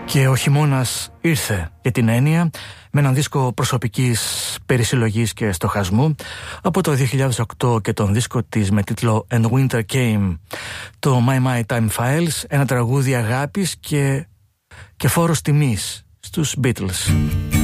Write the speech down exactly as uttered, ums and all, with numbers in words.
Και ο χειμώνας ήρθε για την έννοια με έναν δίσκο προσωπικής περισυλλογής και στοχασμού από το δύο χιλιάδες οκτώ και τον δίσκο της με τίτλο And Winter Came, το My My Time Files, ένα τραγούδι αγάπης και, και φόρος τιμής στους Beatles.